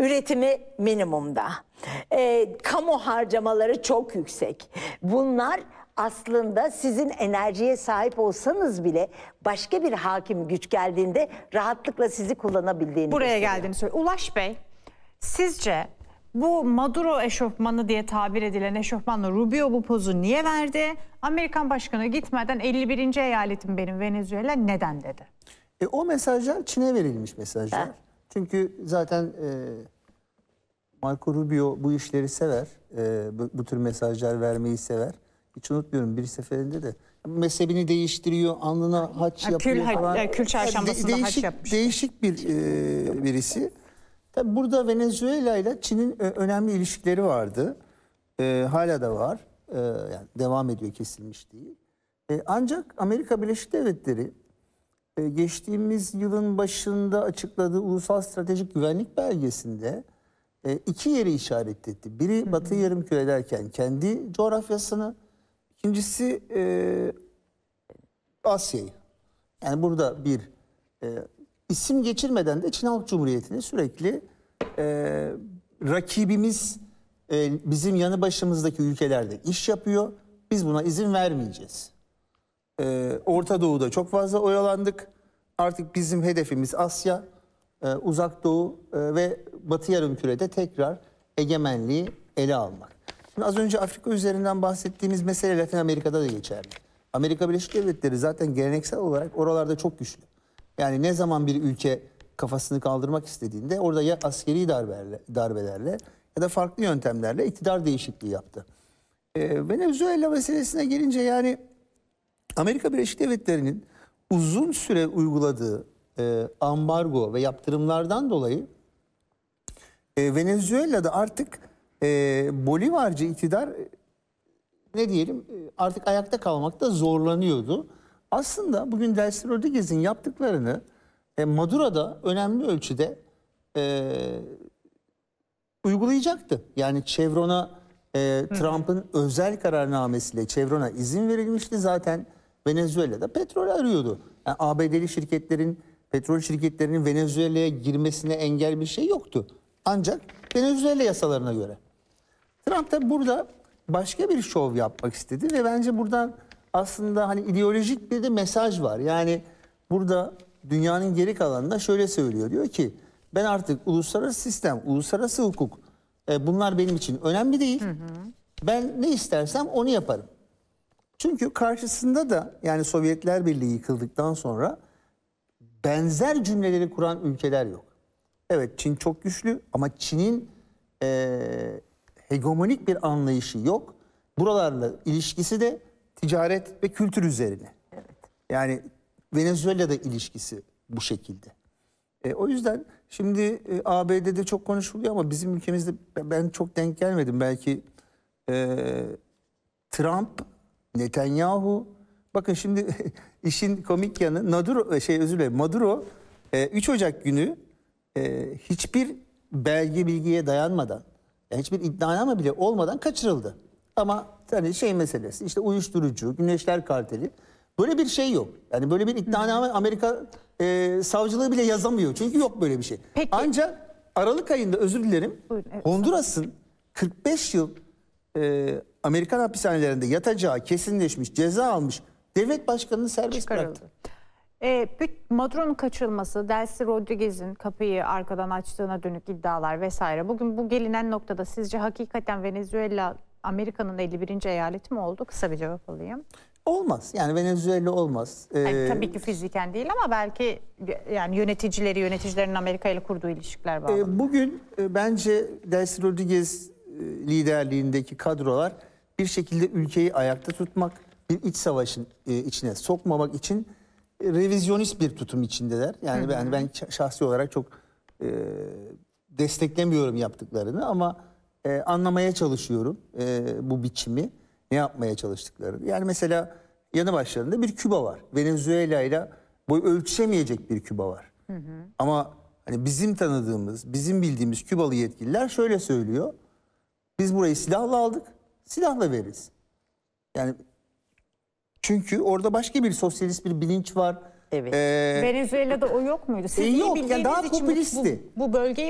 üretimi minimumda. Kamu harcamaları çok yüksek. Bunlar aslında sizin enerjiye sahip olsanız bile başka bir hakim güç geldiğinde rahatlıkla sizi kullanabildiğini Buraya gösteriyor. geldiğini söylüyor. Ulaş Bey, sizce bu Maduro eşofmanı diye tabir edilen eşofmanla Rubio bu pozu niye verdi? Amerikan başkanı gitmeden 51. eyaletim benim Venezuela neden dedi? O mesajlar Çin'e verilmiş mesajlar. Ha. Çünkü zaten Marco Rubio bu işleri sever. Bu tür mesajlar vermeyi sever. Hiç unutmuyorum bir seferinde de mezhebini değiştiriyor, alnına haç yapıyor falan. Kül çarşambasında haç yapmış. Değişik bir birisi. Tabii burada Venezuela ile Çin'in önemli ilişkileri vardı. Hala da var. Yani devam ediyor, kesilmiş değil. Ancak Amerika Birleşik Devletleri geçtiğimiz yılın başında açıkladığı Ulusal Stratejik Güvenlik Belgesi'nde iki yeri işaret etti. Biri Batı Yarımküre derken kendi coğrafyasını, ikincisi Asya'yı. Yani burada bir isim geçirmeden de Çin Halk Cumhuriyeti'ne sürekli rakibimiz bizim yanı başımızdaki ülkelerde iş yapıyor. Biz buna izin vermeyeceğiz. Orta Doğu'da çok fazla oyalandık. Artık bizim hedefimiz Asya, Uzak Doğu ve Batı Yarımküre'de tekrar egemenliği ele almak. Şimdi az önce Afrika üzerinden bahsettiğimiz mesele Latin Amerika'da da geçerli. Amerika Birleşik Devletleri zaten geleneksel olarak oralarda çok güçlü. Yani ne zaman bir ülke kafasını kaldırmak istediğinde orada ya askeri darbelerle ya da farklı yöntemlerle iktidar değişikliği yaptı. Venezuela meselesine gelince yani Amerika Birleşik Devletleri'nin uzun süre uyguladığı ambargo ve yaptırımlardan dolayı Venezuela'da artık Bolivarcı iktidar ne diyelim artık ayakta kalmakta zorlanıyordu. Aslında bugün Delcy Rodriguez'in yaptıklarını Maduro'da önemli ölçüde uygulayacaktı. Yani Chevron'a Trump'ın özel kararnamesiyle Chevron'a izin verilmişti. Zaten Venezuela'da petrol arıyordu. Yani ABD'li şirketlerin, petrol şirketlerinin Venezuela'ya girmesine engel bir şey yoktu. Ancak Venezuela yasalarına göre. Trump da burada başka bir şov yapmak istedi ve bence buradan aslında hani ideolojik bir de mesaj var. Yani burada dünyanın geri kalanında şöyle söylüyor. Diyor ki ben artık uluslararası sistem, uluslararası hukuk bunlar benim için önemli değil. Ben ne istersem onu yaparım. Çünkü karşısında da yani Sovyetler Birliği yıkıldıktan sonra benzer cümleleri kuran ülkeler yok. Evet Çin çok güçlü ama Çin'in hegemonik bir anlayışı yok. Buralarla ilişkisi de ticaret ve kültür üzerine. Evet. Yani Venezuela'da ilişkisi bu şekilde. O yüzden şimdi ABD'de çok konuşuluyor ama bizim ülkemizde ben çok denk gelmedim. Belki Trump, Netanyahu, bakın şimdi işin komik yanı Maduro 3 Ocak günü hiçbir belge bilgiye dayanmadan, yani hiçbir iddianame bile olmadan kaçırıldı. Ama hani şey meselesi işte uyuşturucu, Güneşler Karteli böyle bir şey yok. Yani böyle bir iddianame Amerika savcılığı bile yazamıyor. Çünkü yok böyle bir şey. Peki. Ancak Aralık ayında özür dilerim Buyurun, evet. Honduras'ın 45 yıl Amerikan hapishanelerinde yatacağı kesinleşmiş, ceza almış devlet başkanını serbest bıraktı. Maduro'nun kaçırılması, Delcy Rodriguez'in kapıyı arkadan açtığına dönük iddialar vesaire. Bugün bu gelinen noktada sizce hakikaten Venezuela Amerika'nın 51. eyaleti mi oldu? Kısa bir cevap alayım. Olmaz. Yani Venezuela olmaz. Yani tabii ki fiziken değil ama belki yani yöneticilerin Amerika ile kurduğu ilişkiler var. Bugün bence Delcy Rodriguez liderliğindeki kadrolar bir şekilde ülkeyi ayakta tutmak, bir iç savaşın içine sokmamak için revizyonist bir tutum içindeler. Yani ben şahsi olarak çok desteklemiyorum yaptıklarını ama anlamaya çalışıyorum bu biçimi, ne yapmaya çalıştıklarını. Yani mesela yanı başlarında bir Küba var. Venezuela ile boy ölçüşemeyecek bir Küba var. Ama hani bizim tanıdığımız, bizim bildiğimiz Kübalı yetkililer şöyle söylüyor. Biz burayı silahla aldık, silahla veririz. Yani çünkü orada başka bir sosyalist bir bilinç var. Evet. Venezuela'da o yok muydu? Siz iyi yok, bildiğiniz daha için popülistti. bu bölgeyi